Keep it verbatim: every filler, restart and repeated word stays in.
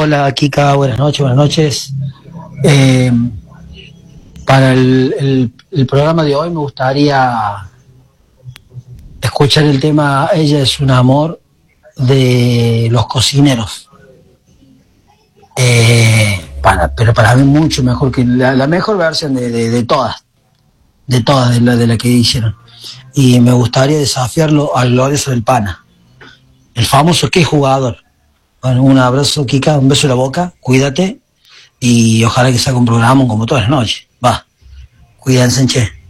Hola, Kika, buenas noches, buenas noches. Eh, para el, el, el programa de hoy me gustaría escuchar el tema Ella es un amor de Los Cocineros. Eh, para, pero para mí mucho mejor que la, la mejor versión de, de, de todas, de todas de la, de la que hicieron. Y me gustaría desafiarlo al glorioso del Pana, el famoso qué jugador. Bueno, un abrazo, Kika, un beso en la boca, cuídate y ojalá que salga un programa como todas las noches. Va, cuídense, che.